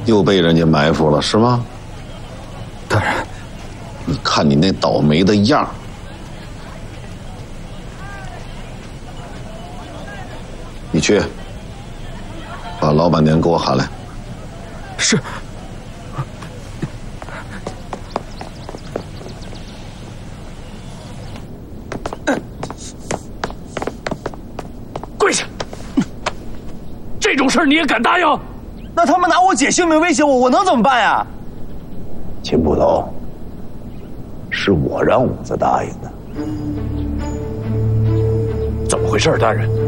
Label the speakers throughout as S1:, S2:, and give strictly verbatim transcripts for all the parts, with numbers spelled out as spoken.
S1: 又被人家埋伏了是吗？
S2: 大人，
S1: 你看你那倒霉的样儿，你去把老板娘给我喊来。
S2: 是。
S3: 跪下！这种事儿你也敢答应？
S2: 那他们拿我姐性命威胁我，我能怎么办呀？
S4: 秦捕头，是我让五子答应的。
S3: 怎么回事，大人？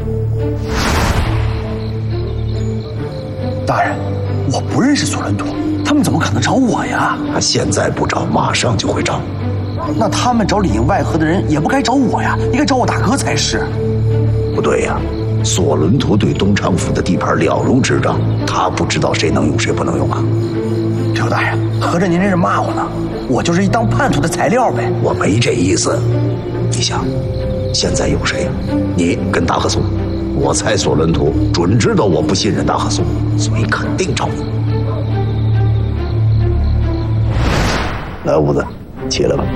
S2: 大人，我不认识索伦图，他们怎么可能找我呀？
S4: 他现在不找，马上就会找。
S2: 那他们找里应外合的人也不该找我呀，应该找我大哥才是。
S4: 不对呀，索伦图对东昌府的地盘了如指掌，他不知道谁能用谁不能用啊。
S2: 刘大人，合着您这是骂我呢？我就是一当叛徒的材料呗。
S4: 我没这意思。你想，现在有谁？你跟大和松，我猜索伦图准知道我不信任大和松，所以肯定找你。来，五子，起来吧。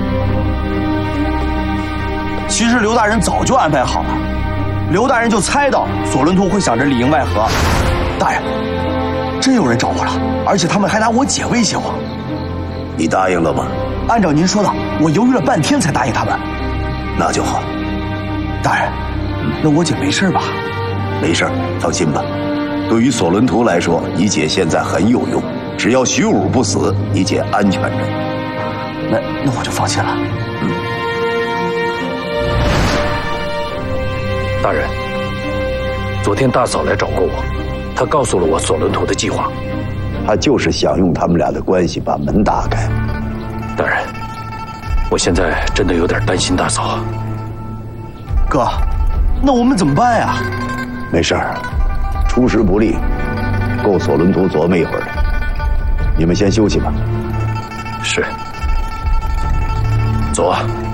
S2: 其实刘大人早就安排好了，刘大人就猜到索伦图会想着里应外合。大人，真有人找我了，而且他们还拿我姐威胁我。
S4: 你答应了吗？
S2: 按照您说的，我犹豫了半天才答应他们。
S4: 那就好。
S2: 大人，那我姐没事吧？
S4: 没事，放心吧。对于索伦图来说，你姐现在很有用，只要徐武不死，你姐安全着。
S2: 那那我就放心了。
S4: 嗯。
S3: 大人，昨天大嫂来找过我，她告诉了我索伦图的计划。
S4: 他就是想用他们俩的关系把门打开。
S3: 大人，我现在真的有点担心大嫂。
S2: 哥，那我们怎么办呀？
S4: 没事儿，出师不利，够索伦图琢磨一会儿的。你们先休息吧。
S3: 是。走啊。